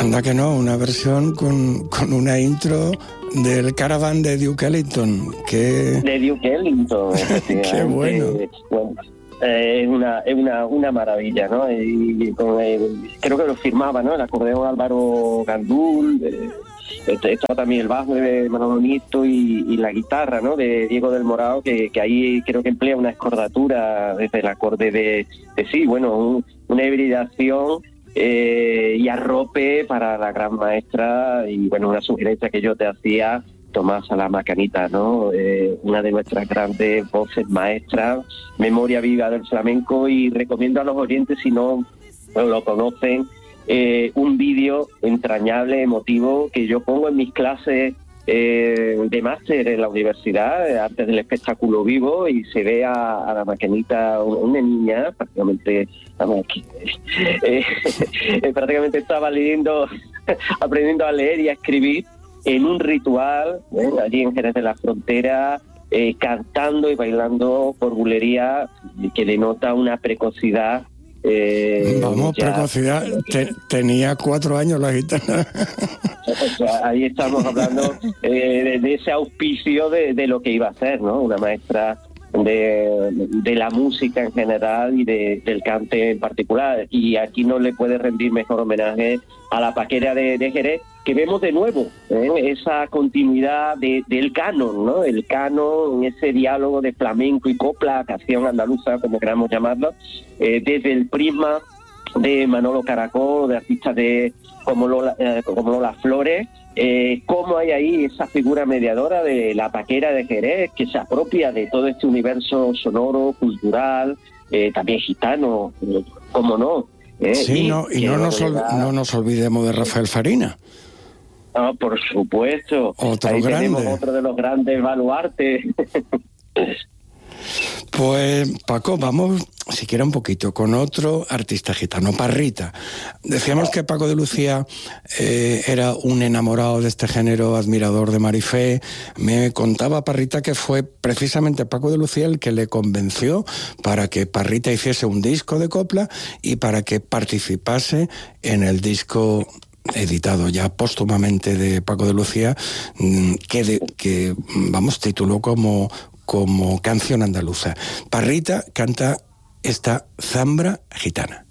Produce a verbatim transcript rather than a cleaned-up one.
Anda que no, una versión con, con una intro del Caravan de Duke Ellington. Que... De Duke Ellington, qué bueno. bueno eh, es una es una, una maravilla, ¿no? Y, y con el, creo que lo firmaba, ¿no? El acordeón Álvaro Gandul, eh, estaba también el bajo de Manolo Nieto y, y la guitarra, ¿no? De Diego del Morao, que, que ahí creo que emplea una escordatura desde el acorde de, de sí, bueno, un, una hibridación eh, y arrope para la gran maestra. Y bueno, una sugerencia que yo te hacía, Tomás a la Macanita, ¿no? Eh, una de nuestras grandes voces maestras, memoria viva del flamenco. Y recomiendo a los oyentes, si no lo conocen, eh, un vídeo entrañable, emotivo, que yo pongo en mis clases eh, de máster en la universidad, eh, antes del espectáculo vivo, y se ve a, a la Macanita, una niña, prácticamente, vamos, eh, prácticamente estaba leyendo, aprendiendo a leer y a escribir, en un ritual, ¿eh? allí en Jerez de la Frontera, eh, cantando y bailando por bulería, que denota una precocidad. Eh, Vamos, ya, precocidad, te, tenía cuatro años la gitana. O sea, ahí estamos hablando eh, de, de ese auspicio de, de lo que iba a ser, ¿no? Una maestra de, de la música en general y de, del cante en particular. Y aquí no le puede rendir mejor homenaje a la paquera de, de Jerez, que vemos de nuevo ¿eh? esa continuidad de, del canon, ¿no? El canon, ese diálogo de flamenco y copla, canción andaluza, como queramos llamarlo, eh, desde el prisma de Manolo Caracol, de artistas de como Lola, eh, como Lola Flores, eh, cómo hay ahí esa figura mediadora de la paquera de Jerez, que se apropia de todo este universo sonoro, cultural, eh, también gitano, cómo no. Eh, sí, y, no, y no nos, ol- no nos olvidemos de Rafael Farina. Ah, por supuesto. Otro Ahí grande. tenemos otro de los grandes baluartes. Pues, Paco, vamos, si quiera, un poquito con otro artista gitano, Parrita. Decíamos que Paco de Lucía eh, era un enamorado de este género, admirador de Marifé. Me contaba Parrita que fue precisamente Paco de Lucía el que le convenció para que Parrita hiciese un disco de copla y para que participase en el disco editado ya póstumamente de Paco de Lucía, que, de, que vamos, tituló como, como Canción Andaluza. Parrita canta esta zambra gitana.